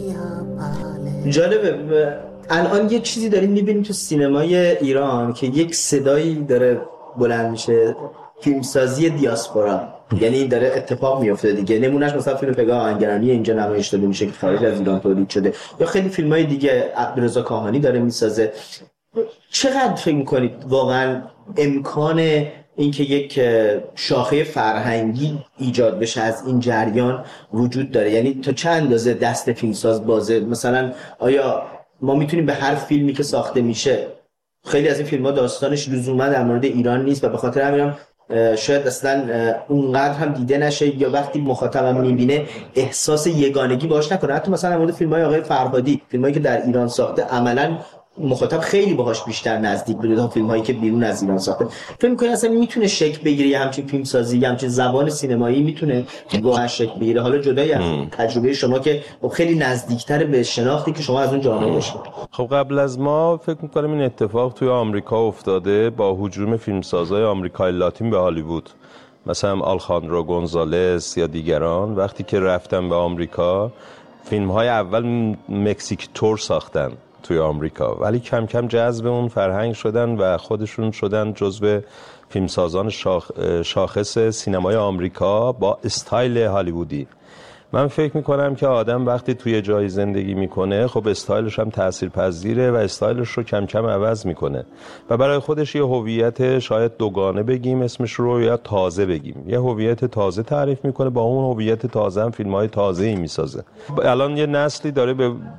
جالبه الان یه چیزی داریم میبینیم تو سینمای ایران که یک صدایی داره بلند میشه، فیلمسازی دیاسپورا. یعنی داره اتفاق میفته دیگه. نمونهش مثلا فیلم پگاه آهنگرانی اینجا نمایش داده میشه که خارج از ایران تولید شده، یا خیلی فیلمای دیگه عبدالرضا کاهانی داره میسازه. چقدر فکر میکنید واقعا امکان اینکه یک شاخه فرهنگی ایجاد بشه از این جریان وجود داره؟ یعنی تا چند اندازه دست فیلمساز بازه؟ مثلا آیا ما میتونیم به هر فیلمی که ساخته میشه، خیلی از این فیلم‌ها داستانش لزوما در مورد ایران نیست و به خاطر همینم شاید اصلا اونقدر هم دیده نشه، یا وقتی مخاطبم میبینه احساس یگانگی باهاش نکنه. حتی مثلا در مورد فیلم‌های آقای فرهادی، فیلمایی که در ایران ساخته، عملاً مخاطب خیلی باهاش بیشتر نزدیک بوده تا فیلم‌هایی که بیرون از ایران ساخته. فکر می‌کنی اصلا میتونه شکل بگیره یه همچین فیلم سازی، یه همچین زبان سینمایی میتونه واقعا شکل بگیره؟ حالا جدای از تجربه شما که خیلی نزدیکتر به شناختی که شما از اون جامعه داشتید. خب قبل از ما فکر می‌کنم این اتفاق توی آمریکا افتاده با هجوم فیلمسازهای آمریکای لاتین به هالیوود، مثلا آلخاندرو گونزالس یا دیگران. وقتی که رفتن به آمریکا، فیلم‌های اول مکزیک تور ساختن توی آمریکا، ولی کم کم جذب اون فرهنگ شدن و خودشون شدن جزو فیلمسازان شاخص سینمای آمریکا با استایل هالیوودی. من فکر میکنم که آدم وقتی توی جایی زندگی میکنه، خب استایلش هم تاثیرپذیره و استایلش رو کم کم عوض میکنه و برای خودش یه هویت شاید دوگانه بگیم اسمش رو، یا تازه بگیم، یه هویت تازه تعریف میکنه، با اون هویت تازه هم فیلم‌های تازه‌ای میسازه. الان یه نسلی داره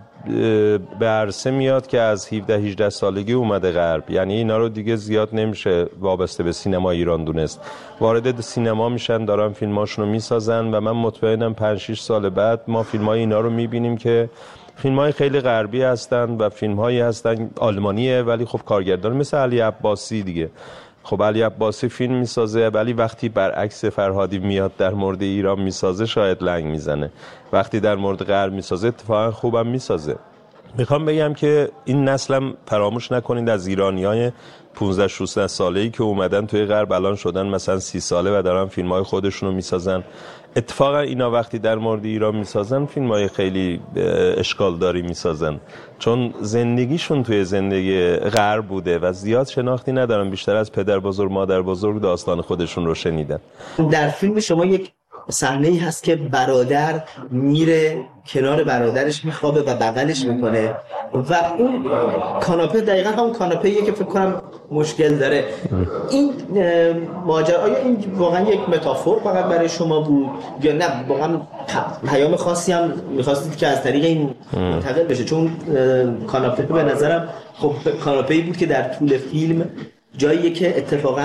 به عرصه میاد که از 17-18 سالگی اومده غرب، یعنی اینا رو دیگه زیاد نمیشه وابسته به سینما ایران دونست. وارد سینما میشن، دارن فیلماشون رو میسازن و من مطمئنم 5-6 سال بعد ما فیلمای اینا رو میبینیم که فیلم‌های خیلی غربی هستن و فیلم‌هایی هستن آلمانیه، ولی خب کارگردان مثل علی عباسی دیگه. خب علی عباسی فیلم میسازه، ولی وقتی برعکس فرهادی میاد در مورد ایران میسازه شاید لنگ میزنه، وقتی در مورد غرب میسازه اتفاقا خوبم میسازه. میخوام بگم که این نسلم فراموش نکنید از ایرانیای 15-16 ساله‌ای که اومدن توی غرب الان شدن مثلا 30 ساله و دارن فیلم‌های خودشون رو میسازن. اتفاقا اینا وقتی در مورد ایران میسازن فیلم‌های خیلی اشکال داری میسازن، چون زندگیشون توی زندگی غرب بوده و زیاد شناختی ندارن، بیشتر از پدر بزرگ مادر بزرگ داستان خودشون رو شنیدن. در فیلم شما یک صحنه‌ای هست که برادر میره کنار برادرش میخوابه و بغلش میکنه و اون کاناپه دقیقا همون کاناپه‌ایه که فکر کنم مشکل داره. این ماجرا آیا این واقعا یک متافور فقط برای شما بود یا نه واقعا پیام خاصی هم میخواستید که از طریق این منتقل بشه؟ چون کاناپه به نظرم خب کاناپه‌ای بود که در طول فیلم جاییه که اتفاقا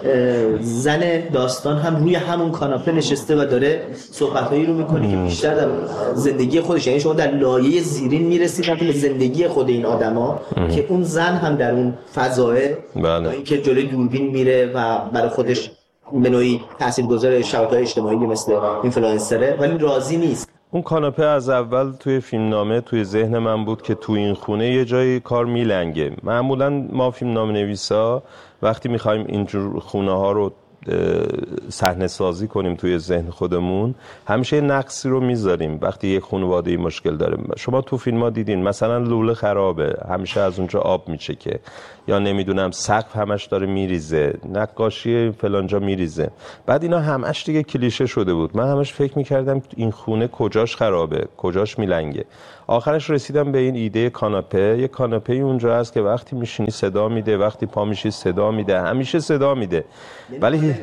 زن داستان هم روی همون کاناپه نشسته و داره صحبتایی رو میکنه که بیشتر در زندگی خودش، یعنی شما در لایه زیرین میرسید به زندگی خود این آدما که اون زن هم در اون فضایه که جلوی دوربین میره و برای خودش به نوعی تاثیرگذار شبکه‌های اجتماعی مثل اینفلوئنسره ولی راضی نیست. اون کاناپه از اول توی فیلمنامه توی ذهن من بود که توی این خونه یه جایی کار میلنگه. معمولا ما فیلمنامه نویسا وقتی میخوایم اینجور خونه ها رو صحنه سازی کنیم توی ذهن خودمون همیشه نقصی رو میذاریم. وقتی یک خانواده مشکل داره، شما تو فیلم ها دیدین مثلا لوله خرابه، همیشه از اونجا آب میچکه، یا نمیدونم سقف همش داره میریزه، نقاشی فلانجا میریزه. بعد اینا همش دیگه کلیشه شده بود. من همش فکر میکردم این خونه کجاش خرابه، کجاش میلنگه. آخرش رسیدم به این ایده کاناپه. یه کاناپه اونجا هست که وقتی میشینی صدا میده، وقتی پا میشی صدا میده، همیشه صدا میده، ولی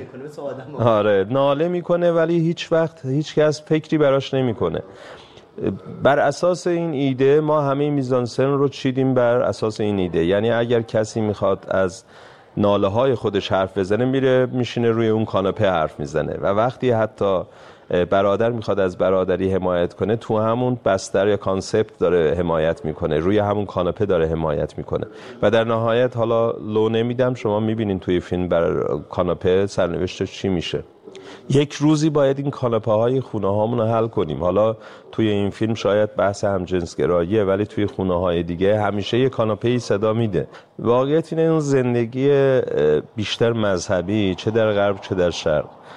ناله میکنه ولی هیچ وقت هیچ کس فکری براش نمیکنه. بر اساس این ایده ما همه میزانسن رو چیدیم بر اساس این ایده. یعنی اگر کسی میخواد از ناله های خودش حرف بزنه میره میشینه روی اون کاناپه حرف میزنه، و وقتی حتی برادر میخواد از برادری حمایت کنه تو همون بستر یا کانسپت داره حمایت میکنه، روی همون کاناپه داره حمایت میکنه. و در نهایت حالا لو نمیدم، شما میبینین توی فیلم بر کاناپه سرنوشتش چی میشه. یک روزی باید این کاناپه های خونه هامون رو حل کنیم. حالا توی این فیلم شاید بحث همجنسگراییه، ولی توی خونه های دیگه همیشه یک کاناپه صدا میده. واقعیت اینه اون زندگی بیشتر مذهبی، چه در غرب چه در شرق،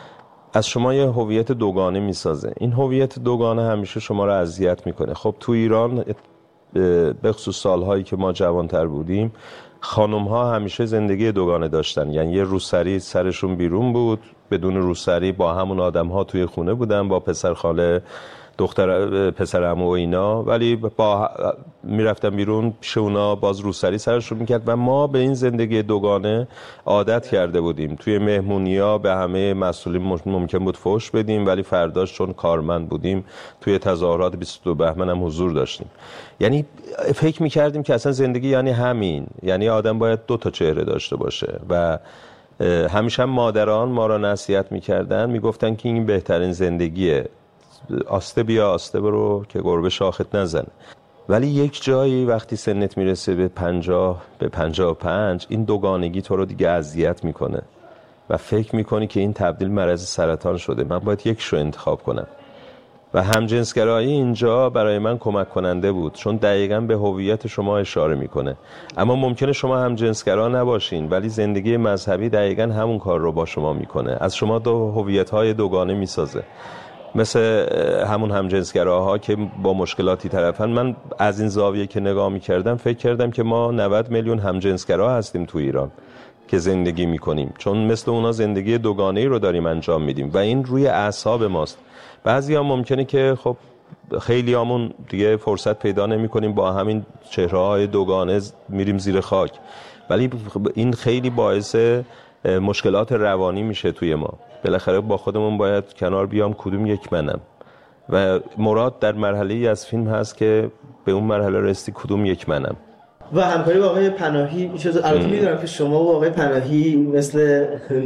از شما یه هویت دوگانه میسازه. این هویت دوگانه همیشه شما رو اذیت میکنه. خب تو ایران به خصوص سالهایی که ما جوانتر بودیم، خانم ها همیشه زندگی دوگانه داشتن. یعنی یه روسری سرشون بیرون بود، بدون روسری با همون آدم ها توی خونه بودن، با پسر خاله، دختر پسر عمو و اینا، ولی با میرفتن بیرون پیش اونا باز روسری سرشون میکرد و ما به این زندگی دوگانه عادت کرده بودیم. توی مهمونی‌ها به همه مسئولین ممکن بود فحش بدیم، ولی فرداش چون کارمند بودیم توی تظاهرات 22 بهمن هم حضور داشتیم. یعنی فکر میکردیم که اصلا زندگی یعنی همین، یعنی آدم باید 2 تا چهره داشته باشه و همیشه مادران ما را نصیحت میکردن، میگفتن که این بهترین زندگیه، آسته بیا آسته برو که گربه شاخت نزنه. ولی یک جایی وقتی سنت میرسه به 50 به 55 این دوگانگی تو رو دیگه اذیت میکنه و فکر میکنی که این تبدیل مرض سرطان شده، من باید یکشو انتخاب کنم. و همجنسگرایی اینجا برای من کمک کننده بود، چون دقیقاً به هویت شما اشاره میکنه. اما ممکنه شما همجنسگرا نباشین ولی زندگی مذهبی دقیقاً همون کار رو با شما میکنه، از شما 2 هویت‌های دوگانه میسازه. مثل همون همجنسگراها که با مشکلاتی طرفن. من از این زاویه که نگاه میکردم فکر کردم که ما 90 میلیون همجنسگرا هستیم تو ایران که زندگی میکنیم، چون مثل اونا زندگی دوگانه‌ای رو داریم انجام میدیم و این روی اعصاب ماست. بعضیا ممکنه که خب خیلی همون دیگه فرصت پیدا نمیکنیم، با همین چهره‌های دوگانه میریم زیر خاک، ولی این خیلی باعث مشکلات روانی میشه توی ما. بالاخره با خودمون باید کنار بیام کدوم یک منم و مراد در مرحله‌ای از فیلم هست که به اون مرحله رسیدی کدوم یک منم. و همکاری با آقای پناهی البته میدونم که شما و آقای پناهی مثل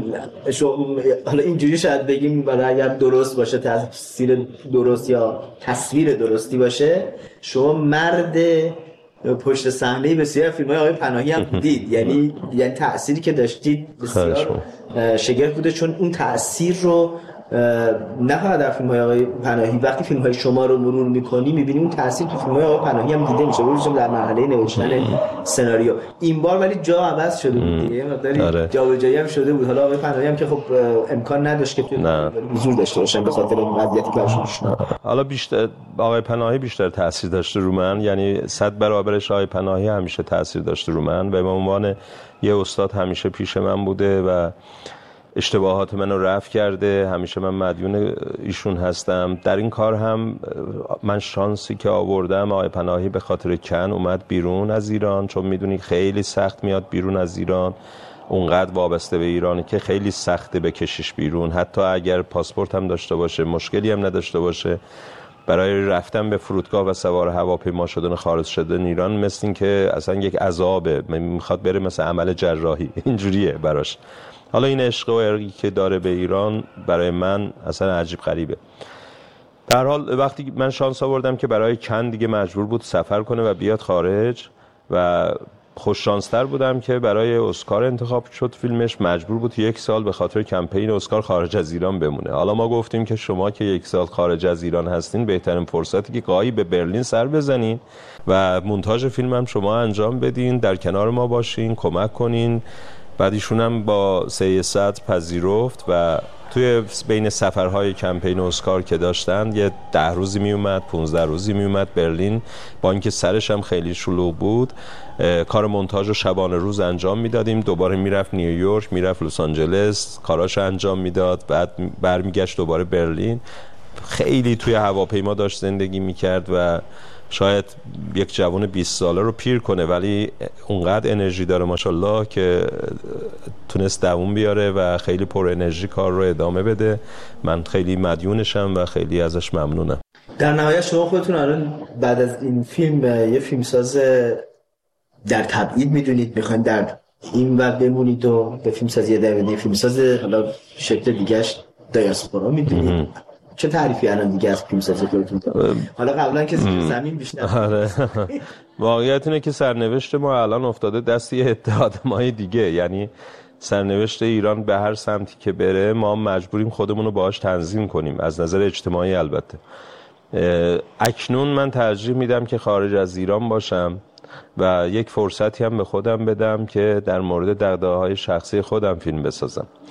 حالا اینجوری شاید بگیم برای اگر درست باشه تفسیر درست یا تصویر درستی باشه، شما مرد پشت صحنه بسیار فیلم‌های آقای پناهی هم بودید. یعنی تأثیری که داشتید بسیار شگرف بوده، چون اون تأثیر رو نه فقط در فیلم‌های آقای پناهی، وقتی فیلم‌های شما رو مرور می‌کنی می‌بینی اون تأثیر تو فیلم‌های آقای پناهی هم دیده میشه، ببینید در مرحله نوشتن سناریو. این بار ولی جا عوض شده بود دیگه، مقداری جابجایی هم شده بود. حالا آقای پناهی هم که خب امکان نداشت که حضور داشته باشن به خاطر وضعیتی که داشتن. حالا بیشتر آقای پناهی بیشتر تأثیر داشته رو من، یعنی 100 برابرش آقای پناهی همیشه تأثیر داشته رو من و به عنوان یه استاد همیشه پیش من بوده و اشتباهات منو رفع کرده. همیشه من مدیون ایشون هستم. در این کار هم من شانسی که آوردم، آقای پناهی به خاطر کن اومد بیرون از ایران، چون میدونی خیلی سخت میاد بیرون از ایران، اونقدر وابسته به ایرانی که خیلی سخته بکشیش بیرون، حتی اگر پاسپورت هم داشته باشه، مشکلی هم نداشته باشه. برای رفتن به فرودگاه و سوار هواپیما شدن خارج شدن ایران مثل این که اصلا یک عذابه، میخواد بره مثل عمل جراحی، اینجوریه براش. حالا این عشق و ارقی که داره به ایران برای من اصلا عجیب غریبه. در حال وقتی من شانس آوردم که برای کن دیگه مجبور بود سفر کنه و بیاد خارج و خوش شانستر بودم که برای اسکار انتخاب شد فیلمش، مجبور بود 1 سال به خاطر کمپین اسکار خارج از ایران بمونه. حالا ما گفتیم که شما که 1 سال خارج از ایران هستین، بهترین فرصتی که گاهی به برلین سر بزنین و مونتاژ فیلمم شما انجام بدین، در کنار ما باشین، کمک کنین. بعد ایشون هم با 300 پذیرفت و توی بین سفرهای کمپین اسکار که داشتن یه 10 روزی می اومد، 15 روزی می اومد برلین، با اینکه سرش هم خیلی شلوغ بود. کار مونتاژ رو شبانه روز انجام میدادیم، دوباره میرفت نیویورک، میرفت لس آنجلس، کاراش انجام میداد، بعد برمیگشت دوباره برلین. خیلی توی هواپیما داشت زندگی میکرد و شاید یک جوان 20 ساله رو پیر کنه، ولی اونقدر انرژی داره ماشاءالله که تونست دووم بیاره و خیلی پر انرژی کار رو ادامه بده. من خیلی مدیونشم و خیلی ازش ممنونم. در نهایت شما خودتون الان بعد از این فیلم یه فیلمساز در تبعید میدونید، میخواین در این وقت بمونید و به فیلمسازی ادامه بدید، فیلمساز حالا شکل دیگه‌اش دیاسپورا میدونید؟ چه تعریفی الان دیگه از فیلمسازی خودتون دارید؟ حالا قبلا که زمین بیشتر. آره. واقعیت اینه که سرنوشت ما الان افتاده دست یه عده آدمای دیگه، یعنی سرنوشت ایران به هر سمتی که بره ما مجبوریم خودمون رو باهاش تنظیم کنیم، از نظر اجتماعی البته. اکنون من ترجیح میدم که خارج از ایران باشم و یک فرصتی هم به خودم بدم که در مورد دغدغه‌های شخصی خودم فیلم بسازم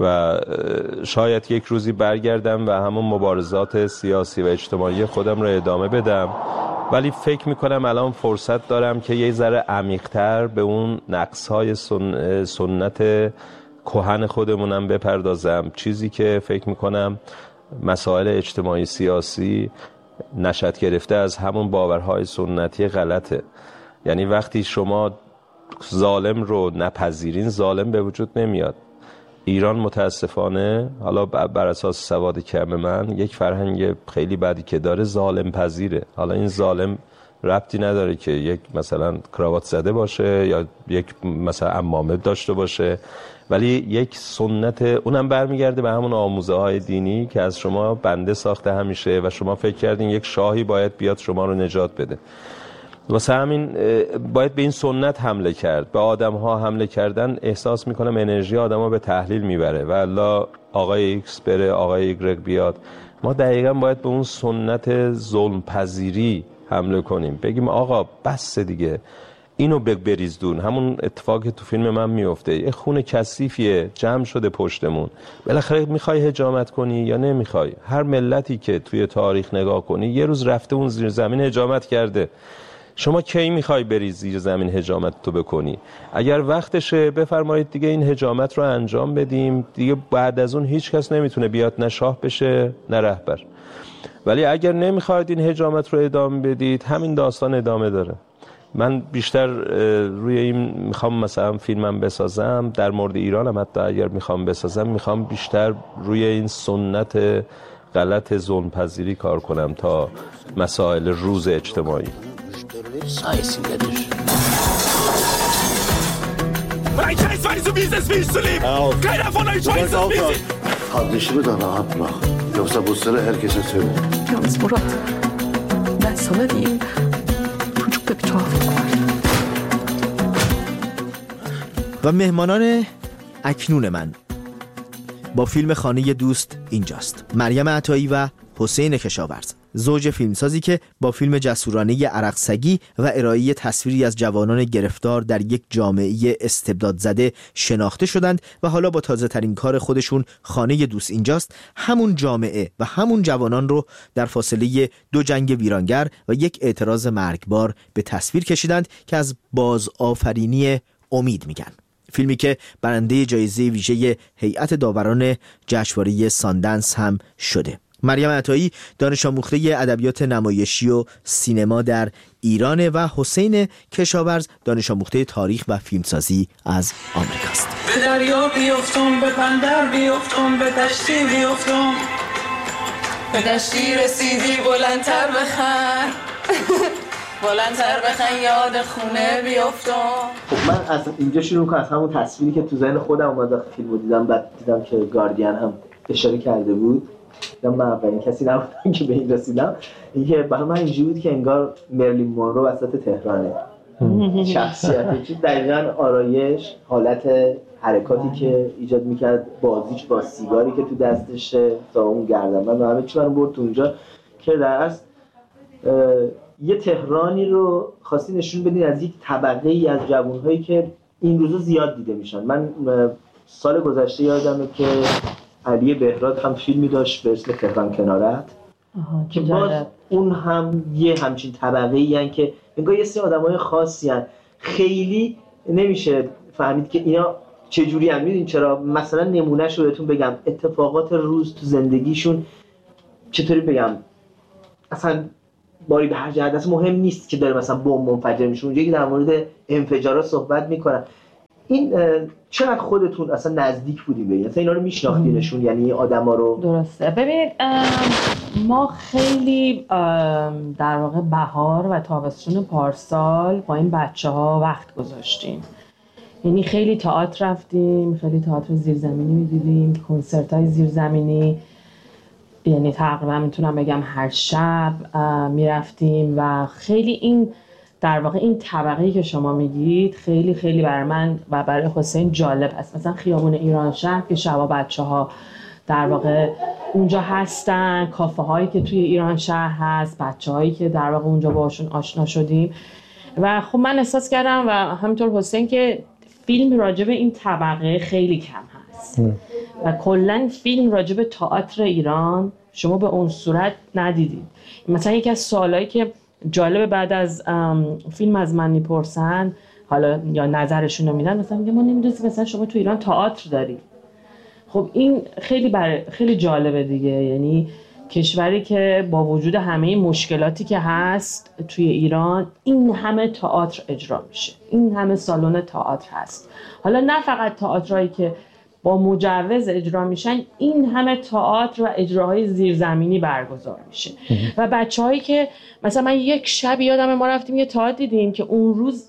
و شاید یک روزی برگردم و همون مبارزات سیاسی و اجتماعی خودم رو ادامه بدم، ولی فکر میکنم الان فرصت دارم که یه ذره عمیق‌تر به اون نقص‌های سنت کهن خودمونم بپردازم، چیزی که فکر میکنم مسائل اجتماعی سیاسی نشأت گرفته از همون باورهای سنتی غلطه. یعنی وقتی شما ظالم رو نپذیرین، ظالم به وجود نمیاد. ایران متاسفانه، حالا بر اساس سواد کم من، یک فرهنگ خیلی بدی که داره ظالم پذیره. حالا این ظالم ربطی نداره که یک مثلا کراوات زده باشه یا یک مثلا عمامه داشته باشه، ولی یک سنت، اونم برمیگرده به همون آموزه های دینی که از شما بنده ساخته همیشه و شما فکر کردین یک شاهی باید بیاد شما رو نجات بده. واسه همین باید به این سنت حمله کرد. به آدم ها حمله کردن احساس میکنم انرژی آدم ها به تحلیل میبره و الا آقای ایکس بره آقای ایگرگ بیاد. ما دقیقا باید به اون سنت ظلم پذیری حمله کنیم، بگیم آقا بس دیگه، اینو بریزدون. همون اتفاقی تو فیلم من میفته، یه خون کثیفیه جمع شده پشتمون، بالاخره میخوای حجامت کنی یا نمیخوای؟ هر ملتی که توی تاریخ نگاه کنی یه روز رفته اون زیر زمین حجامت کرده. شما کی میخوای بری زیر زمین حجامت تو بکنی؟ اگر وقتشه بفرمایید دیگه این حجامت رو انجام بدیم دیگه، بعد از اون هیچ کس نمیتونه بیاد نه شاه بشه نه رهبر. ولی اگر نمیخواید این حجامت رو ادامه بدید، همین داستان ادامه داره. من بیشتر روی این میخوام مثلا فیلمم بسازم، در مورد ایرانم حتی اگر میخوام بسازم، میخوام بیشتر روی این سنت غلط ظلم پذیری کار کنم تا مسائل روز اجتماعی. Ich weiß, weil du so wie es willst zu leben. Keiner von euch weiß es wie es. Kardeşimi de rahat bırak. Yoksa bu sırrı herkese söyle. Yalnız Murat, ben sana diyeyim. Çocukta bir tuhaflık var. و مهمانان اکنون من با فیلم خانه دوست اینجاست: مریم عطایی و حسین کشاورز، زوج فیلمسازی که با فیلم جسورانه عرقسگی و ارائه تصویری از جوانان گرفتار در یک جامعه استبداد زده شناخته شدند و حالا با تازه ترین کار خودشون خانه دوست اینجاست همون جامعه و همون جوانان رو در فاصله 2 جنگ ویرانگر و یک اعتراض مرگبار به تصویر کشیدند که از بازآفرینی امید میگن. فیلمی که برنده جایزه ویژه هیئت داوران جشنواره ساندنس هم شده. مریم عطایی دانش آموخته ادبیات نمایشی و سینما در ایران و حسین کشاورز دانش آموخته تاریخ و فیلمسازی از آمریکاست. به دریا بیفتم، به بندر بیفتم، به دشتی بیفتم، به دشتی رسیدی بلندتر بخن بلندتر بخن یاد خونه بیفتم. خب من از اینجا شروع کنم، از همون تصویری که تو ذهن خودم اومد وقتی فیلمو دیدم، بعد دیدم که گاردین هم اشاره کرده بود. من اولین کسی نبودم که به این رسیدم. اینکه برای من اینجوری بود که انگار مرلین مونرو وسط تهرانه. شخصیتش دقیقاً آرایش، حالت حرکاتی که ایجاد میکرد، بازیش با سیگاری که تو دستشه تا اون گردنبند و همه چی من برد تو اونجا که در اصل یه تهرانی رو خواستی نشون بدین از یک طبقه ای از جوانهایی که این روزا زیاد دیده میشن. من سال گذشته یادمه که علی بهراد هم فیلمی داشت به اسم تهران کنارت که باز اون هم یه همچین طبقه ای هن که انگار یه سری آدمای خاصی هن. خیلی نمیشه فهمید که اینا چجوری هم. میدونین چرا؟ مثلا نمونهش رو بهتون بگم، اتفاقات روز تو زندگیشون چطوری بگم، اصلا باری به هر جهت اصلا مهم نیست که داره مثلا بمب منفجر میشه. اونجایی که در مورد انفجارات صحبت میکنن، این چقدر خودتون اصلا نزدیک بودیم به این؟ اصلا اینا رو میشناختینشون؟ یعنی آدما رو؟ درسته. ببینید ما خیلی در واقع بهار و تابستون پارسال با این بچه‌ها وقت گذاشتیم. یعنی خیلی تئاتر رفتیم، خیلی تئاتر زیرزمینی می‌دیدیم، کنسرت‌های زیرزمینی، یعنی تقریبا میتونم بگم هر شب میرفتیم و خیلی این در واقع این طبقه‌ای که شما میگید خیلی خیلی برای من و برای حسین جالب است. مثلا خیابون ایران شهر که شبا بچه‌ها در واقع اونجا هستن، کافه هایی که توی ایران شهر هست، بچه‌هایی که در واقع اونجا باشون آشنا شدیم و خب من احساس کردم و همینطور حسین که فیلم راجع به این طبقه خیلی کم هست و کلا فیلم راجع به تئاتر ایران شما به اون صورت ندیدید. مثلا یکی از سوالایی که جالب بعد از فیلم از من میپرسن حالا یا نظرشون رو میدن، مثلا میگه ما نمیدونیم مثلا شما تو ایران تئاتر داری. خب این خیلی جالبه دیگه، یعنی کشوری که با وجود همه مشکلاتی که هست توی ایران این همه تئاتر اجرا میشه، این همه سالن تئاتر هست. حالا نه فقط تئاترایی که با مجوز اجرا میشن، این همه تئاتر و اجراهای زیرزمینی برگزار میشه و بچه‌هایی که مثلا من یک شب یادم ما رفتیم یه تئاتر دیدیم که اون روز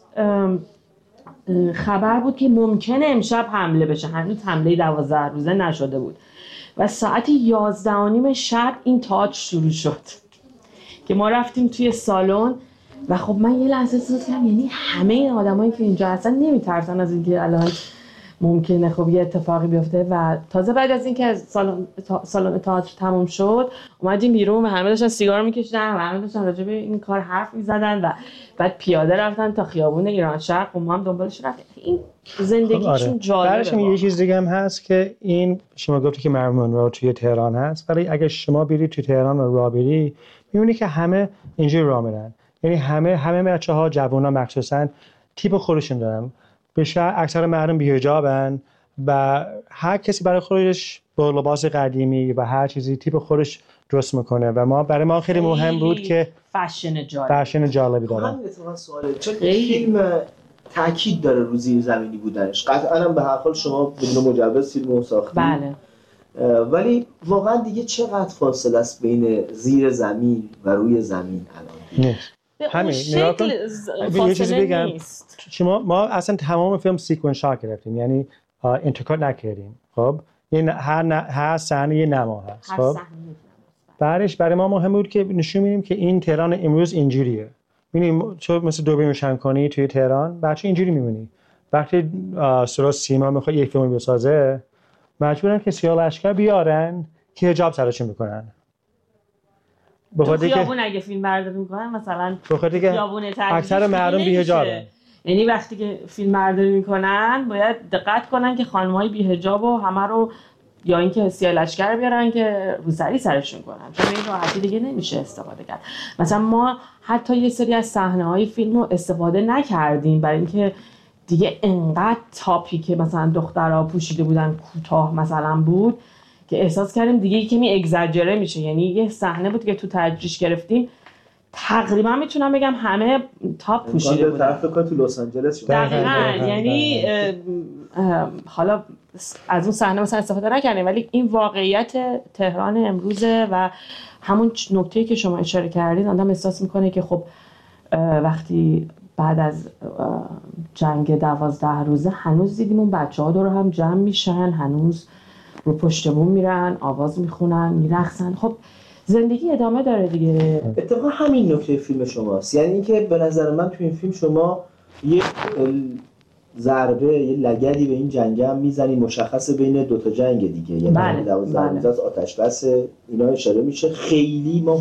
خبر بود که ممکنه امشب حمله بشه، هنوز حمله 12 روزه نشده بود و ساعت 11:30 شب این تئاتر شروع شد که ما رفتیم توی سالن و خب من یه لحظه احساس کردم یعنی همه این آدمایی که اینجا هستن نمیترسن از اینکه الان ممکنه خب یه اتفاقی بیفته. و تازه بعد از اینکه از سالن تئاتر تموم شد اومدیم بیرون و همه داشتن سیگار میکشیدن و همه داشتن راجع به این کار حرف میزدن و بعد پیاده رفتن تا خیابون ایران شرق و ما هم دنبالش رفتیم. این زندگیشون جالبه. بعدش یه چیز دیگه هم هست که این شما گفتی که مریم مونرو توی تهران هست، ولی اگه شما برید توی تهران و راه بری میبینی که همه اینجوری راه میرن، یعنی همه بچه‌ها جوونا مخصوصا تیپ خودشون دارن، بیشتر اکثر مردم بی‌حجابن و هر کسی برای خودش با لباس قدیمی و هر چیزی تیپ خودش درست میکنه و برای ما خیلی مهم بود که فشن جالبی داره. همین اتفاقا سواله، چون فیلم تاکید داره رو زیرزمینی بودنش، قطعا هم به هر حال شما بدون مجوز فیلمو ساختید. بله. ولی واقعا دیگه چقدر فاصله است بین زیر زمین و روی زمین الان؟ نه. همین نگاه کن. یه چیزی بگم، ما اصلا تمام فیلم سیکونس شات گرفتیم، یعنی انترکات نکردیم. خب این هر صحنه یه نما هست. خب بعدش برای ما مهم بود که نشون بدیم که این تهران امروز اینجوریه. می‌بینیم تو مثل دوربین روشن کنی توی تهران بچه اینجوری می‌بینی. وقتی سرا سیما میخواد یک فیلم بسازه مجبورن که سیاه لشکر بیارن که حجاب سرشون بکنن. تو خیابون اگه فیلم برداری میکنن مثلا خیابون اکثر مردم بی‌حجابن، یعنی وقتی که فیلم برداری میکنن باید دقت کنن که خانم‌های بی‌حجاب و همه رو یا اینکه سیاه لشکر بیارن که روسری سرشون کنن، چون این راحتی دیگه نمیشه استفاده کرد. مثلا ما حتی یه سری از صحنه‌های فیلم رو استفاده نکردیم برای اینکه دیگه انقدر تاپی که مثلا دخترها پوشیده بودن کوتاه مثلا بود که احساس کردیم دیگه کمی اگزاجره میشه. یعنی یه صحنه بود که تو تجریش گرفتیم تقریبا میتونم بگم همه تاپ پوشیده بودن. طرف کار تو لس آنجلس دقیقاً، یعنی حالا از اون صحنه مثلا استفاده نکردیم ولی این واقعیت تهران امروزه و همون نکته‌ای که شما اشاره کردین آدم احساس میکنه که خب وقتی بعد از جنگ 12 روزه هنوز دیدیم اون بچه‌ها دور هم جمع میشن، هنوز رو پشت بوم میرن، آواز میخونن، میرقصن. خب زندگی ادامه داره دیگه. اتفاقا همین نکته فیلم شماست، یعنی اینکه به نظر من تو این فیلم شما یک ضربه، یه لگدی به این جنگ هم میزنی مشخصه بین دوتا جنگ دیگه، یعنی 12 روز از آتش بس اینا اشاره میشه. خیلی ما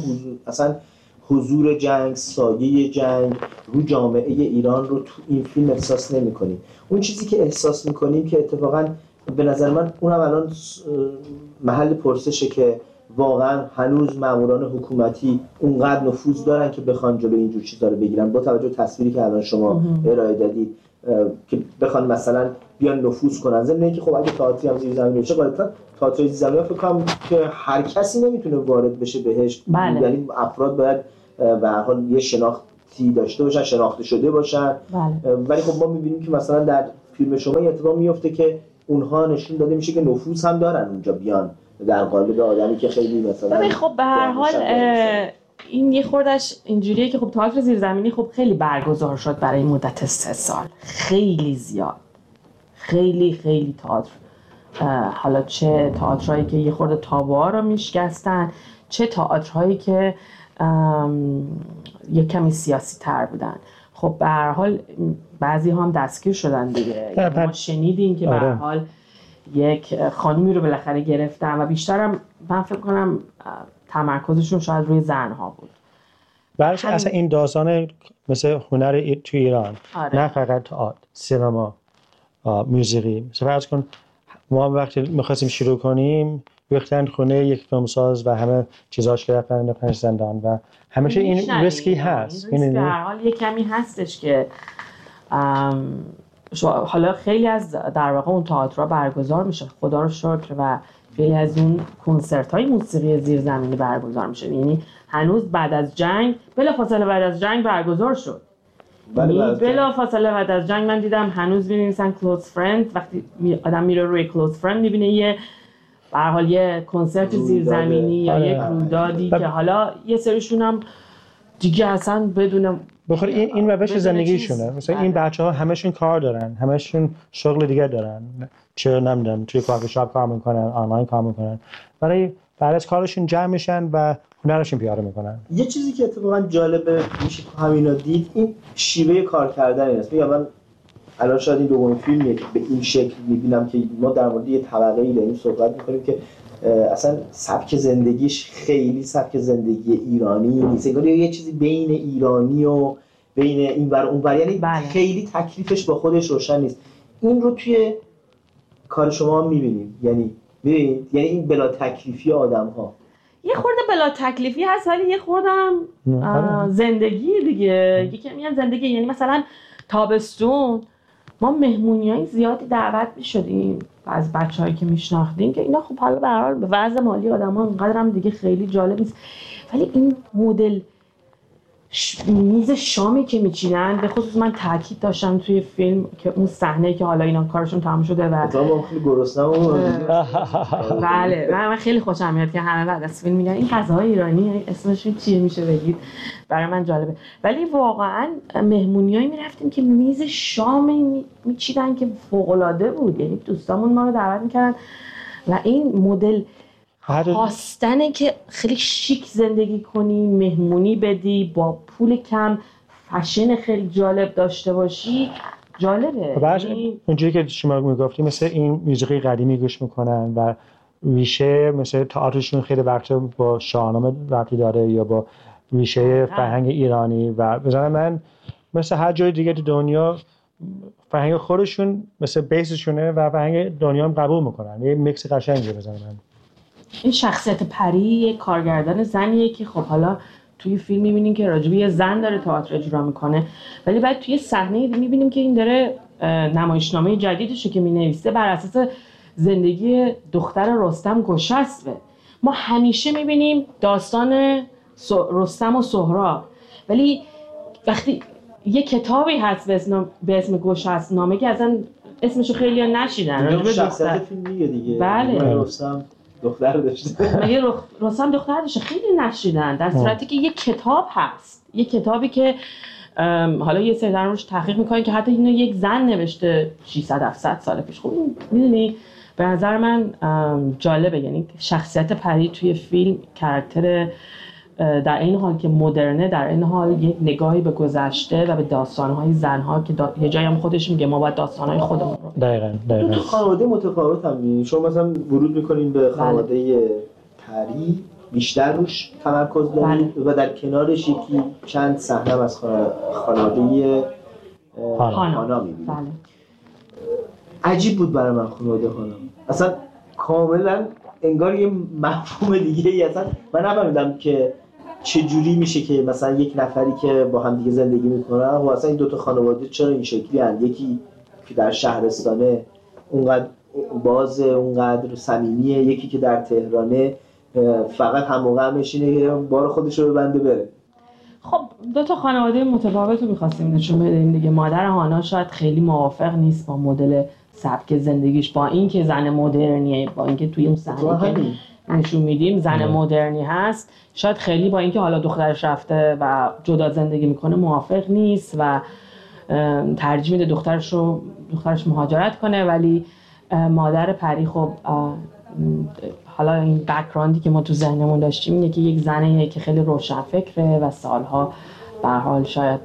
حضور جنگ، سایه جنگ رو جامعه ایران رو تو این فیلم احساس نمی کنیم. اون چیزی که احساس می کنیم که اتفاقا به نظر من اونم الان محل پرسشه که واقعا هنوز ماموران حکومتی اونقدر نفوذ دارن که بخوان جلوی اینجور چیزا رو بگیرن، با توجه به تصویری که الان شما ارائه دادید که بخوان مثلا بیان نفوذ کنن. ضمن اینکه خب اگه تئاتری هم زیر زمین بشه غالبا تئاتر زیر زمین فکر کنم که هر کسی نمیتونه وارد بشه بهش. یعنی افراد باید به هر حال یه شناختی داشته باشن، شناخته شده باشن. ولی خب ما می‌بینیم که مثلا در فیلم شما این اتفاق میفته که اونها نشون داده میشه که نفوذ هم دارن اونجا بیان در قالب آدمی که خیلی مثلا خب به هر حال این یه خوردش اینجوریه که خب تئاتر زیرزمینی خب خیلی برگزار شد برای مدت 3 سال، خیلی زیاد، خیلی تئاتر، حالا چه تئاترایی که یه خورده تابوها رو میشکستن، چه تئاترهایی که یک کمی سیاسی تر بودن. خب به هر حال بعضی هم دستگیر شدن دیگه. ما شنیدیم که به هر حال یک خانمی رو بالاخره گرفتن و بیشترم من فکر کنم تمرکزشون شاید روی زنها بود. بعدش اصلا این داستان مثل هنر تو ایران نه فقط تئاتر، سینما، موسیقی، مثلا فرض کن ما وقتی می‌خواستیم شروع کنیم ریختن خونه یک فیلمساز و همه چیزاش رفتن زندان و همیشه این ریسکی هست. این در حال یک کمی هستش که حالا خیلی از در واقع اون تئاترها برگزار میشه خدا رو شکر و خیلی از اون کنسرت‌های موسیقی زیرزمینی برگزار میشه. یعنی هنوز بعد از جنگ بلافاصله بعد از جنگ برگزار شد. بلافاصله بعد از جنگ من دیدم هنوز می‌نویسن کلوز فرند. وقتی آدم میره روی کلوز فرند می‌بینه یه به هر حال یه کنسرت زیرزمینی یا یک رویدادی که حالا یه سریشون هم دیگه اصلا بدون بخور این روش زندگیشونه. مثلا این بچه‌ها همشون کار دارن، همشون شغل دیگه دارن، چه نمیدونم توی کافی شاپ کار میکنن، آنلاین کار میکنن، برای بعد از کارشون جمع میشن و هنرشون پیاده میکنن. یه چیزی که اتفاقا جالبه میشه همینا دید این شیوه کار کردن است. میگم من الان شاید این دومین فیلمیه که به این شکل میبینم که ما در مورد یه طبقه‌ای داریم صحبت میکنیم که اصلا سبک زندگیش خیلی سبک زندگی ایرانی نیست. انگار یه چیزی بین ایرانی و بین این ور اون ور، یعنی خیلی تکلیفش با خودش روشن نیست. این رو توی کار شما میبینیم، یعنی میبینید یعنی این بلا تکلیفی آدم‌ها یه خورده بلا تکلیفی هست ولی یه خوردم زندگی دیگه. یکی میگن زندگی یعنی مثلا تابستون ما مهمونیای زیادی دعوت می‌شدیم از بچه‌هایی که میشناختیم که اینا خب حالا به هر حال به وضع مالی آدم‌ها اینقدر هم دیگه خیلی جالب نیست، ولی این مدل میز شامی که میچینن به خصوص من تاکید داشتم توی فیلم که اون صحنه که حالا اینا کارشون تمام شده و ما خیلی گرسنه‌ام. بله من خیلی خوشم میاد که همه بعد از فیلم میگن این غذاهای ایرانی اسمشون چیه میشه بگید، برای من جالبه. ولی واقعا مهمونیایی میرفتیم که میز شام میچیدن که فوق‌العاده بود، یعنی دوستامون ما رو دعوت میکردن و این مدل خواستنه که خیلی شیک زندگی کنی، مهمونی بدی، با پول کم فشن خیلی جالب داشته باشی، جالبه. اونجوری که شما میگفتی مثل این موسیقی قدیمی گوش میکنن و ریشه مثل تئاترشون خیلی وقت با شاهنامه ربطی داره یا با ریشه فرهنگ ایرانی و بزنم من مثل هر جای دیگه تو دنیا فرهنگ خودشون مثل بیسشونه و فرهنگ دنیا هم قبول میکنن. یه میکس قشنگه بزنم من. این شخصیت پری یک کارگردان زنیه که خب حالا توی فیلم می‌بینیم که راجبی یه زن داره تئاتر اجرا میکنه، ولی بعد توی صحنه می‌بینیم که این داره نمایشنامه جدیدشه که می‌نویسه بر اساس زندگی دختر رستم گشسبه. ما همیشه می‌بینیم داستان رستم و سهراب، ولی وقتی یه کتابی هست به اسم گشسبنامه که اصلا اسمشو خیلی‌ها نشیدن راجب شخصیت فیلم دیگه. بله رستم دختر داشته. مگه رستم دختر داشته؟ خیلی نشیدن، در صورتی که یک کتاب هست، یک کتابی که حالا یه سری در روش تحقیق میکنن که حتی اینو یک زن نوشته 600-700 سال پیش. خب میدونی به نظر من جالبه، یعنی شخصیت پری توی فیلم کاراکتر در این حال که مدرنه، در این حال یک نگاهی به گذشته و به داستان‌های زن‌ها که یه جایی هم خودش میگه ما باید داستان‌های خودمون رو دقیقاً خانواده متفاوت هم می‌بینید. شما مثلا ورود می‌کنین به خانواده پری بیشتر روش تمرکز دارید و در کنارش یکی چند صحنه از خانواده هانا می‌بینید. بله. عجیب بود برای من خانواده هانا، اصلا کاملا انگار یه مفهوم دیگه ای. اصلا من نفهمیدم که چجوری میشه که مثلا یک نفری که با هم دیگه زندگی میکنن و اصلا این دوتا خانواده چرا این شکلی هستند، یکی که در شهرستانه اونقدر بازه اونقدر صمیمیه، یکی که در تهرانه فقط هم موقع میشینه که بار خودش رو ببنده بره. خب دو تا خانواده متفاوت رو می‌خواستیم نشون بدیم دیگه. مادر هانا شاید خیلی موافق نیست با مدل سبک زندگیش، با اینکه زن مدرنیه، با اینکه توی اون صحنه که نشون میدیم زن مدرنی هست، شاید خیلی با اینکه حالا دخترش رفته و جدا زندگی میکنه موافق نیست و ترجیح میده دخترش مهاجرت کنه. ولی مادر پری خب حالا این بک‌گراندی که ما تو ذهنمون داشتیم اینه که یک زنه که خیلی روشنفکره و سالها به هر حال شاید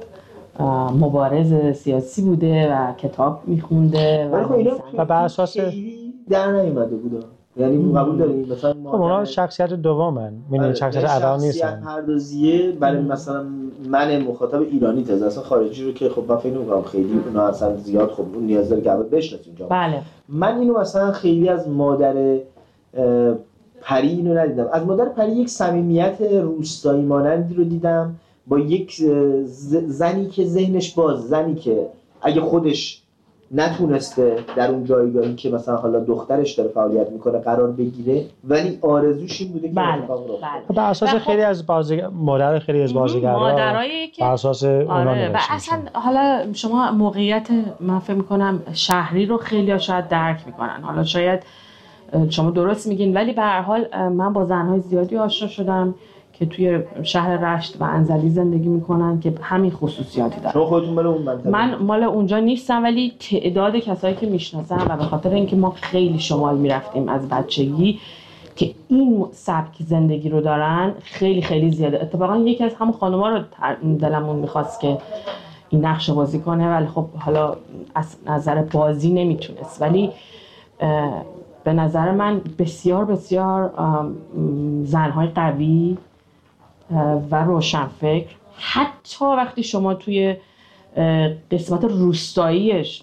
مبارز سیاسی بوده و کتاب میخونده و بر اساس در نیومده بوده. یعنی قبول داریم مثلا خب اونا شخصیت دومن، یعنی شخصیت اول نیستن. شخصیت پردازیه برای مثلا من مخاطب ایرانی تازه اصلا خارجی رو که خب من فکر نمی‌کنم خیلی اونا اصلا زیاد خب اون نیاز داره که اول بشناسیم اینجا. بله. من اینو مثلا خیلی از مادر پری اینو ندیدم. از مادر پری یک صمیمیت روستایی مانندی رو دیدم با یک زنی که ذهنش باز، زنی که اگه خودش نتونسته در اون جایگاهی که مثلا حالا دخترش داره فعالیت میکنه قرار بگیره، ولی آرزوش این بوده که اتفاق رو افتاد. بر اساس خیلی از مادر خیلی از بازیگرا بر اساس اونا نوشته. و اصلا حالا شما موقعیت من فکر میکنم شهری رو خیلی شاید درک میکنن، حالا شاید شما درست میگین، ولی به هر حال من با زنهای زیادی آشنا شدم که توی شهر رشت و انزلی زندگی میکنن که همین خصوصیاتی دارن. شما خودتون مال اون منطقه؟ من مال اونجا نیستم، ولی تعداد کسایی که میشناسم و به خاطر اینکه ما خیلی شمال میرفتیم از بچگی که این سبک زندگی رو دارن خیلی خیلی زیاده. اتفاقا یکی از همون خانوما رو دلمون میخواست که این نقش بازی کنه، ولی خب حالا از نظر بازی نمیتونست، ولی به نظر من بسیار بسیار زنهای قوی و روشنفکر، حتی وقتی شما توی قسمت روستاییش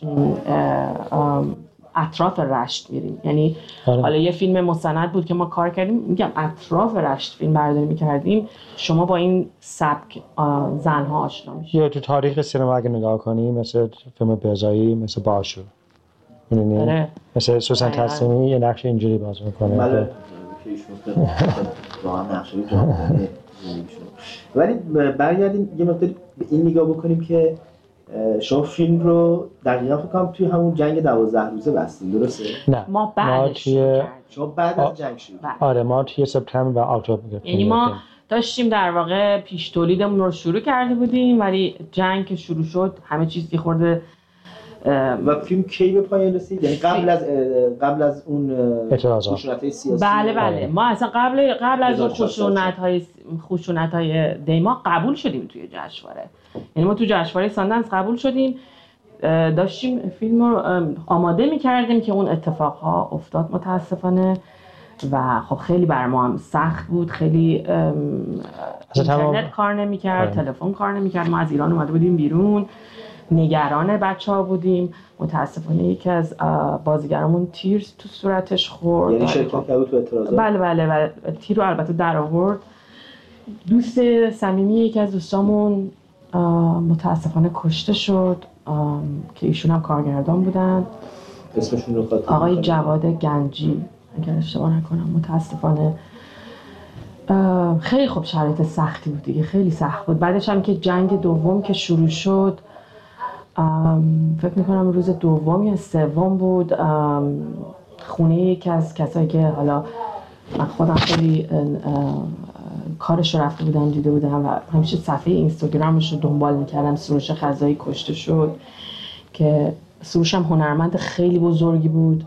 اطراف رشت میریم، یعنی حالا یه فیلم مستند بود که ما کار کردیم، میگم اطراف رشت فیلم برداری میکردیم، شما با این سبک زنها آشنا میشید. یا تو تاریخ سینما اگه نگاه کنی مثل فیلم بهزایی، مثل باشو، می‌دونی مثل سوسن تسلیمی یه نقش اینجوری بازی میکنه. بله که ایشون واقعا نقشی جالبه. ولی برگردیم یه مقداری به این نگاه بکنیم که شما فیلم رو دقیقاً فکر کنم توی همون جنگ 12 روزه بستین، درسته؟ نه ما بعدش شما بعد از جنگ شروع. آره ما توی سپتامبر و اکتبر گرفتیم. یعنی ما داشتیم در واقع پیش تولیدمون رو شروع کرده بودیم، ولی جنگ که شروع شد همه چیز یه خورده. و فیلم کی به پایان رسید؟ یعنی قبل از اون خشونت‌های سیاسی؟ بله ما اصلا قبل از اون خشونت‌های دیما قبول شدیم توی جشنواره. یعنی ما تو جشنواره ساندنس قبول شدیم، داشتیم فیلم رو آماده می‌کردیم که اون اتفاقها افتاد متاسفانه و خب خیلی بر ما هم سخت بود، خیلی اینترنت کار نمی‌کرد، تلفن کار نمی‌کرد، ما از ایران اومده بودیم بیرون، نگران بچه‌ها بودیم. متاسفانه یکی از بازیگرامون تیر تو صورتش خورد. یعنی شرکت کرد تو اعتراضات؟ بله و تیر رو البته در آورد. دوست صمیمی یکی از دوستامون متاسفانه کشته شد که ایشون هم کارگردان بودن. اسمشون رو آقای جواد گنجی اگر اشتباه نکنم. متاسفانه خیلی خوب شرایط سختی بود دیگه، خیلی سخت بود. بعدش هم که جنگ دوم که شروع شد، فکر میکنم روز دوم یا سوم بود، خونه یکی از کسایی که حالا من خودم خیلی کارش رو رفته بودم دیده بودم و همیشه صفحه اینستاگرامش رو دنبال میکردم، سروش خزایی کشته شد که سروش هم هنرمند خیلی بزرگی بود،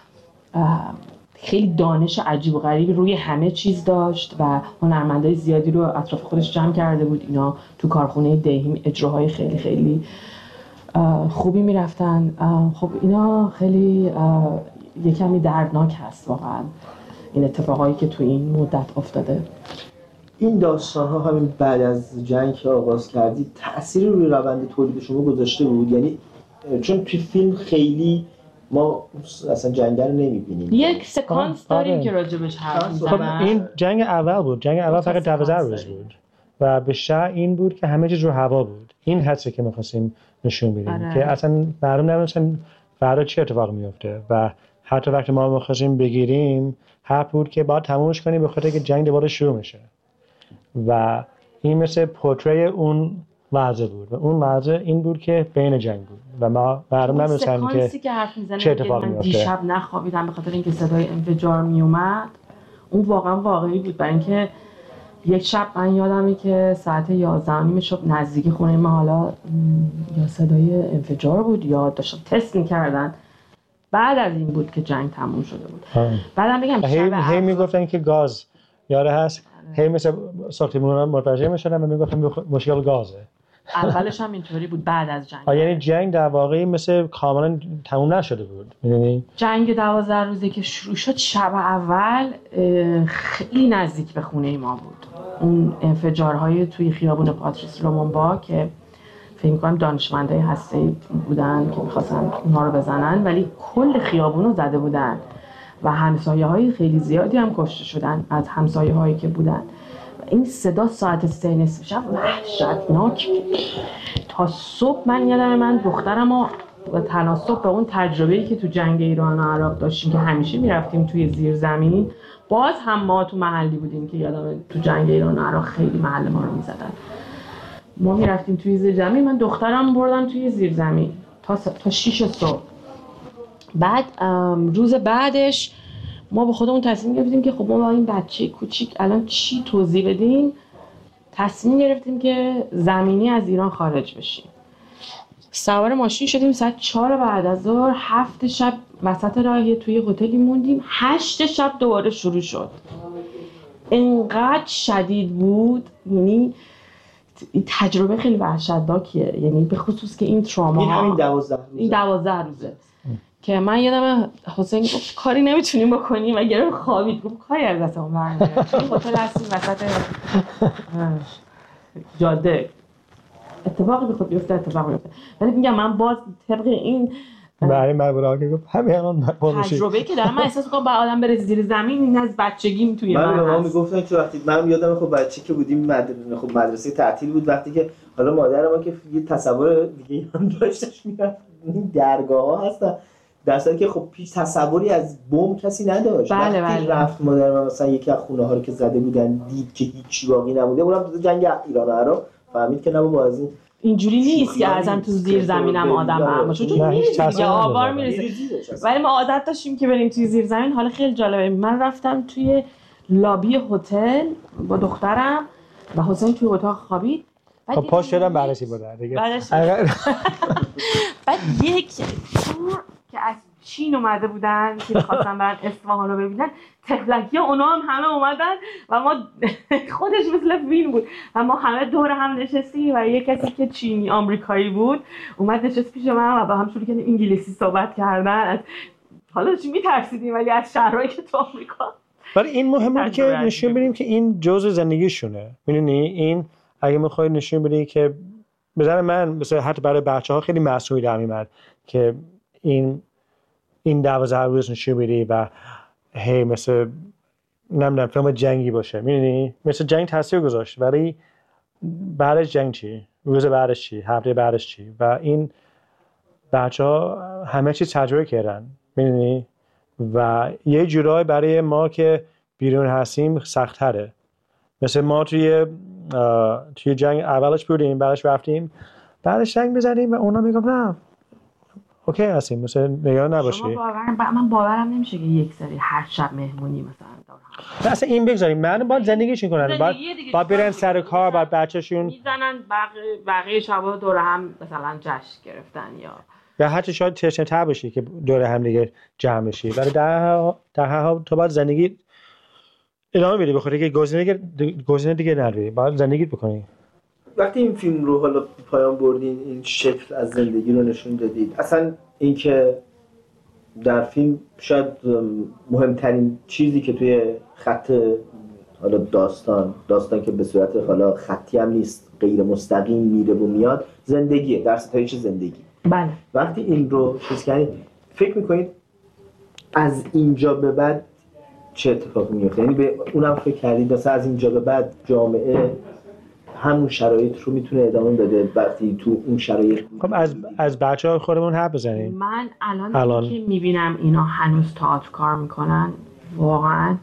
خیلی دانش عجیب و غریبی روی همه چیز داشت و هنرمندای زیادی رو اطراف خودش جمع کرده بود. اینا تو کارخونه دیهیم اجراهای خیلی خیلی خوبی میرفتن. خب اینا خیلی یه کمی دردناک هست واقعا این اتفاقایی که تو این مدت افتاده. این داستان ها همین بعد از جنگ که آغاز کردید تأثیری روی روند تولید شما گذاشته بود؟ یعنی چون توی فیلم خیلی ما اصلا جنگ رو نمیبینیم. یک سکانس داریم که راجبش حرف میزنن. خب این جنگ اول بود، جنگ اول فقط 12 روز بود و به شرط این بود که همه چیز رو هوا بود. این حسی که می‌خواستیم نشون بدیم که اصلا معلوم نمی‌شن فردا چه اتفاق میفته و حتی وقتی ما می‌خواستیم بگیریم حرف بود که باید تمومش کنیم به خاطر که جنگ دوباره شروع میشه و این مثل پورتری اون وضع بود و اون وضع این بود که بین جنگ بود و ما معلوم نمی‌شن که چه اتفاقی میفته. دیشب نخوابیدم به خاطر اینکه صدای انفجار میومد. اون واقعا واقعی بود، برای اینکه یک شب من یادمه که ساعت 11:30 شب نزدیک خونه ما حالا یا صدای انفجار بود یا داشتن تست می‌کردن. بعد از این بود که جنگ تموم شده بود. بعدم بگم هی میگفتن که گاز یاره هست، هی مثل ساختمونا متوجه میشدن و میگفتن مشکل گازه اولش هم اینطوری بود بعد از جنگ. یعنی جنگ در واقع مثل کاملا تموم نشده بود. یعنی جنگ 12 روزه که شروع شد شب اول خیلی نزدیک به خونه ما بود. اون انفجارهای توی خیابون پاتریس لومونبا که فکر می‌کنم دانشمندای هسته‌ای بودن که می‌خواستن اونها رو بزنن، ولی کل خیابون رو زده بودن و همسایه‌های خیلی زیادی هم کشته شدن از همسایه‌هایی که بودن. این صدا ساعت 3 نصف شب وحشتناک تا صبح. من یادم من دخترمو تناسب به اون تجربه‌ای که تو جنگ ایران و عراق داشتیم که همیشه میرفتیم توی زیرزمین، باز هم ما تو محلی بودیم که یادم تو جنگ ایران و عراق خیلی محل ما رو میزدن. ما میرفتیم توی زیرزمین، من دخترم بردم توی زیرزمین تا 6 صبح. بعد روز بعدش ما به خودمون تصمیم گرفتیم که خب ما با این بچه کوچیک الان چی توضیح بدیم. تصمیم گرفتیم که زمینی از ایران خارج بشیم. سوار ماشین شدیم ساعت 4 بعد از ظهر، 7 شب وسط راه توی هتلی موندیم، 8 شب دوباره شروع شد. انقدر شدید بود، یعنی تجربه خیلی وحشتناکیه، یعنی به خصوص که این تروما ها این 12 روزه که من یادم حسین گفت کاری نمیتونیم بکنیم و گرفت خوابید. گفت کاری از دستمون برنمیاد، هتل هستیم وسط جاده، اتفاقی بخواد بیفته اتفاق بیفته. ولی میگم من باز طبق این برای مبرا که گفت همین الان تجربه که دارم من احساس می‌کنم با آدم بره زیر زمین، این از بچگیم توی من به ما میگفتن که وقتی من یادم خب بچه که بودیم مدرسه تعطیل بود، وقتی که حالا مادر ما که یه تصور دیگه هم داشتش میرفت این درگاه‌ها هستن، در صورتی که خب هیچ تصوری از بمب کسی نداشت. وقتی رفت مادر من مثلا یکی از خونه‌ها رو که زده بودن دید که هیچ باقی نمونده، اونم تو جنگ ایران و عراق فهمید که نه بابا از این اینجوری نیست که ازم تو زیر زمینم آدم برم چون نیست که آوار میرسه. ولی ما عادت داشتیم که بریم توی زیر زمین. حالا خیلی جالبه، من رفتم توی لابی هتل با دخترم و حسین توی اتاق خوابید. خب پاش شدم بررسی بوده دیگه. بعد یک که از چین اومده بودن که می‌خواستن برن اصفهان رو ببینن، تفلکی اونا هم همه اومدن و ما خودش مثل فیلم بود و ما همه دور هم نشستیم و یک کسی که چینی آمریکایی بود اومد نشست پیش من و با هم شروع کردیم انگلیسی صحبت کردن. حالا چی میترسیدیم ولی از شهرهایی که تو آمریکا. ولی این مهمه که نشون بدیم که این جزء زندگیشونه. میدونی این اگه می‌خوای نشون بدی که به نظر من مثلا حتی برای بچه‌ها خیلی مسئولی در میاد که این 12 روز نشون بدی و هی مثل نمیدونم فیلم جنگی باشه. میدونی مثل جنگ تاثیر گذاشت ولی بعدش جنگ چی؟ روز بعدش چی؟ هفته بعدش چی؟ و این بچه‌ها همه چی تجربه کردن. میدونی و یه جورایی برای ما که بیرون هستیم سخت‌تره. مثل ما توی جنگ اولش بودیم، بعدش رفتیم، بعدش جنگ بزنیم و اونا میگم نه اوکی هستیم، مثلا نگران نباشی. من باورم نمیشه که یک سری هر شب مهمونی مثلا دارن. اصلا این بگذاریم من باید زندگیشون کنن، باید برن سر کار، باید بچه‌شون میزنن بقیه شبا دور هم مثلا جشن گرفتن یا حتی شاید تشنه‌تر باشی که دور هم دیگه جمع بشی. ولی در هر حال تو باید زندگی ادامه بدی، بخاطر که گزینه دیگه نداری، باید زندگی بکنی. وقتی این فیلم رو حالا پایان بردین، این شکل از زندگی رو نشون دادید، اصلا این که در فیلم شاید مهمترین چیزی که توی خط حالا داستان که به صورت حالا خطی هم نیست، غیر مستقیم میره و میاد، زندگیه، در ستایش زندگی. بله. وقتی این رو چیز کردید فکر میکنید از اینجا به بعد چه اتفاقی میفته؟ یعنی به اونم فکر کردید مثلا از اینجا به بعد جامعه همون شرایط رو میتونه ادامه بده وقتی تو اون شرایط؟ خب از بچه‌ها خودمون حرف بزنیم. من الان که میبینم اینا هنوز تئاتر کار میکنن واقعا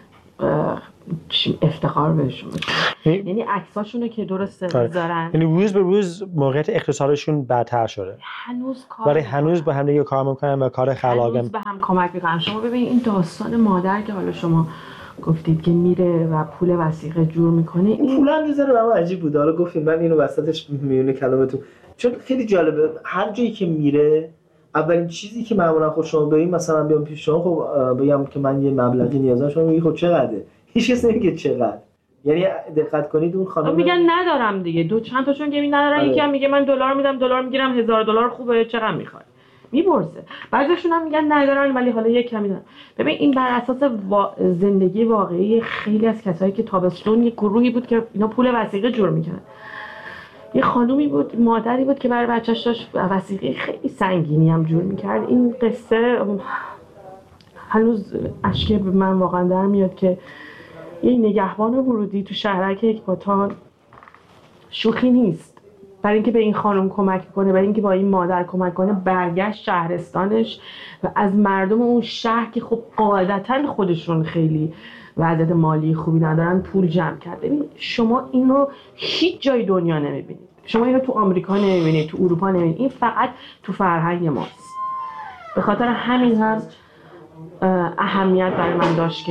افتخار بهشون میکنم. یعنی عکساشونو که درست میذارن، یعنی روز به روز موقعیت اقتصادشون بدتر شده، هنوز با هم دیگه کار میکنن و کار خلاقانه به هم کمک میکنن. شما ببینید این داستان مادر که حالا شما گفتید که میره و پول وثیقه جور میکنه، این پول هم میذاره. برام عجیب بود. حالا گفتیم من اینو وسطش میونه کلامتون، چون خیلی جالبه هر جایی که میره اولین چیزی که معمولا خود شما بگید مثلا بیام پیش شما خب بگم که من یه مبلغی نیازم، شما میگی خب چقدره؟ هیچ کس نمیگه چقدر. یعنی دقت کنید اون خانم میگن ندارم دیگه، چند تاشون که ندارن. یکی هم میگه من دلار میدم، دلار میگیرم، $1000 خوبه، چقدر میخوای؟ میپرسه. بعضیشون هم میگن ندارن ولی حالا یک کمی دارن. ببین این بر اساس زندگی واقعی خیلی از کسایی که تابستون یک گروهی بود که اینا پول وثیقه جور میکنن. یه خانومی بود، مادری بود که برای بچه‌اش داشت وثیقه خیلی سنگینی هم جور میکرد. این قصه هنوز اشک من واقعا در میاد که یه نگهبان ورودی تو شهرک اکباتان شوخی نیست، برای اینکه به این خانم کمک کنه، برای اینکه با این مادر کمک کنه، برگشت شهرستانش و از مردم اون شهر که خب قاعدتاً خودشون خیلی وضعیت مالی خوبی ندارن پول جمع کرد. ببین شما این رو هیچ جای دنیا نمیبینید، شما این رو تو آمریکا نمیبینید، تو اروپا نمیبینید، این فقط تو فرهنگ ماست. به خاطر همین هم اهمیت برامون داشت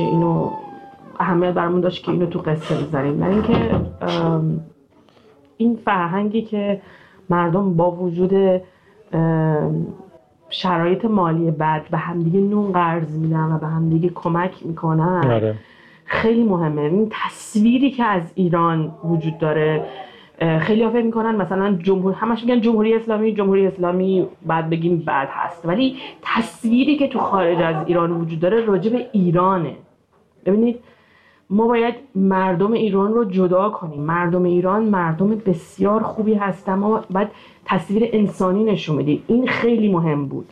که اینو تو قصه بذاریم. برای اینکه این فرهنگی که مردم با وجود شرایط مالی بد به همدیگه نون قرض میدن و به همدیگه کمک میکنن خیلی مهمه. این تصویری که از ایران وجود داره، خیلی ها فکر میکنن مثلا همش میگن جمهوری اسلامی بعد بگیم بد هست، ولی تصویری که تو خارج از ایران وجود داره راجع به ایرانه. ببینید ما باید مردم ایران رو جدا کنیم. مردم ایران مردم بسیار خوبی هستن، ما باید تصویر انسانی نشون بدیم. این خیلی مهم بود.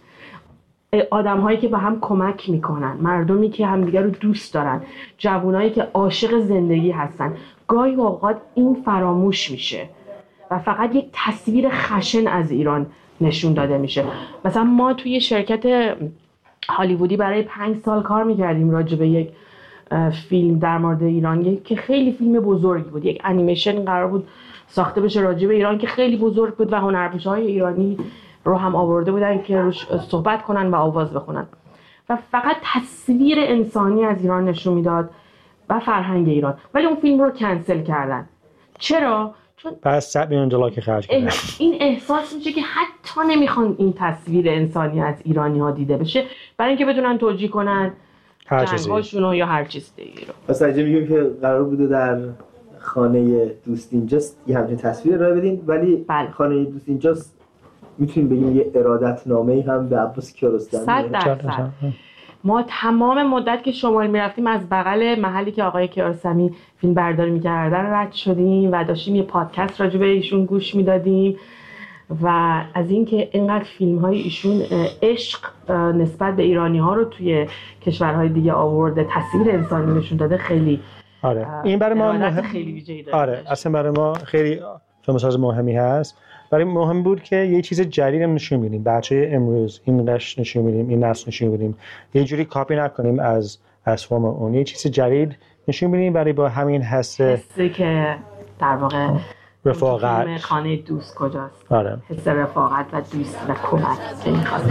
آدم هایی که به هم کمک میکنن، مردمی که همدیگر رو دوست دارن، جوانایی که عاشق زندگی هستن. گاهی اوقات این فراموش میشه و فقط یک تصویر خشن از ایران نشون داده میشه. مثلا ما توی شرکت هالیوودی برای 5 سال کار میکردیم راجع به یک فیلم در مورد ایران که خیلی فیلم بزرگی بود. یک انیمیشن قرار بود ساخته بشه راجع به ایران که خیلی بزرگ بود و هنرپیشه‌های ایرانی رو هم آورده بودن که روش صحبت کنن و آواز بخونن و فقط تصویر انسانی از ایران نشون میداد و فرهنگ ایران. ولی اون فیلم رو کنسل کردن. چرا؟ چون پس $100 میلیون که خرج کردن. این احساس میشه که حتی نمیخوان این تصویر انسانی از ایرانی ها دیده بشه برای اینکه بتونن توجیه کنن جنگ‌هاشون یا هر چیز دیگه رو. پس اگه میگیم که قرار بوده در خانه دوست اینجاست یه همچین تصویر ارائه بدین، ولی خانه دوست اینجاست میتونیم بگیم یه ارادت نامه‌ای هم به عباس کیارستمی. 100%. ما تمام مدت که شمال میرفتیم از بغل محلی که آقای کیارستمی فیلم برداری میکردن رد شدیم و داشتیم یه پادکست راجع به ایشون گوش میدادیم و از اینکه اینقدر فیلم‌های ایشون عشق نسبت به ایرانی‌ها رو توی کشورهای دیگه آورده، تصویر انسانی نشون داده، خیلی این برای ما خیلی ویژه‌ای داره. اصلا برای ما خیلی فیلمساز مهمی هست. برای مهم بود که یه چیز جدید نشون بدیم. بچه امروز این قش نشون بدیم، این نسل نشون بدیم. یه جوری کاپی نکنیم از فرم اون. یه چیز جدید نشون بدیم برای با همین حسی که در واقع رفاقت. خانه دوست کجاست؟ حس رفاقت و دوست و کمک که می‌خواست.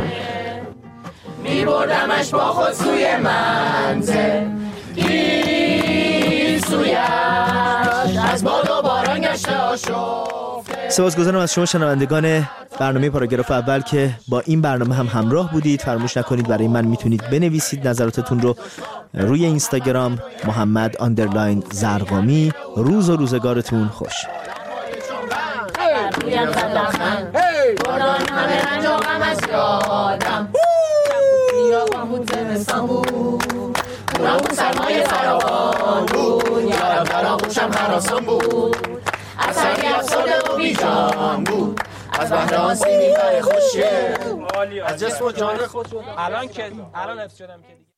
می‌بردمش با خود سوی منزل، این سویش از باد و باران گشته آشفته. سپاسگزارم از شما شنوندگان برنامه پاراگراف اول که با این برنامه هم همراه بودید. فراموش نکنید برای من میتونید بنویسید نظراتتون رو روی اینستاگرام محمد_زرقامی. روز و روزگارتون خوش. سرمایه فراوان بود، یارم در آغوشم هراسان بود، اثری افسرده و بیجان بود، از بحر آن سیمین‌های خوشگل، از جسم و جان خود. الان حفظ شدم که